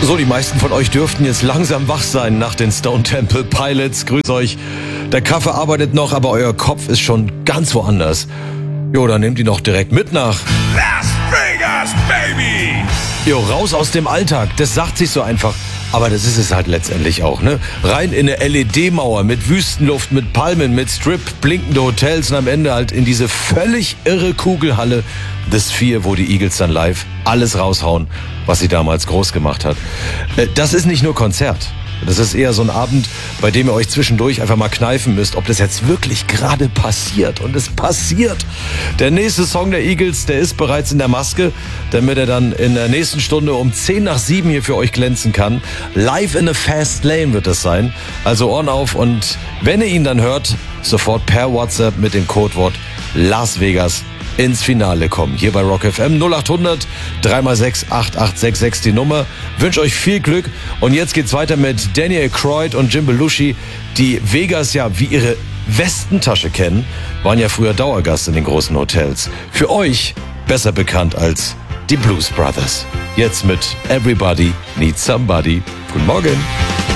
So, die meisten von euch dürften jetzt langsam wach sein nach den Stone Temple Pilots. Grüß euch. Der Kaffee arbeitet noch, aber euer Kopf ist schon ganz woanders. Jo, dann nehmt ihn doch direkt mit nach Las Vegas, baby! Jo, raus aus dem Alltag. Das sagt sich so einfach. Aber das ist es halt letztendlich auch, ne? Rein in eine LED-Mauer mit Wüstenluft, mit Palmen, mit Strip, blinkende Hotels und am Ende halt in diese völlig irre Kugelhalle The Sphere, wo die Eagles dann live alles raushauen, was sie damals groß gemacht hat. Das ist nicht nur Konzert. Das ist eher so ein Abend, bei dem ihr euch zwischendurch einfach mal kneifen müsst, ob das jetzt wirklich gerade passiert. Und es passiert. Der nächste Song der Eagles, der ist bereits in der Maske, damit er dann in der nächsten Stunde um 6:10 hier für euch glänzen kann. Live in a Fast Lane wird das sein. Also Ohren auf und wenn ihr ihn dann hört, sofort per WhatsApp mit dem Codewort Las Vegas ins Finale kommen. Hier bei Rock FM 0800 3x6 8866 die Nummer. Wünsche euch viel Glück und jetzt geht's weiter mit Daniel Aykroyd und Jim Belushi, die Vegas ja wie ihre Westentasche kennen, waren ja früher Dauergast in den großen Hotels. Für euch besser bekannt als die Blues Brothers. Jetzt mit Everybody Needs Somebody. Guten Morgen.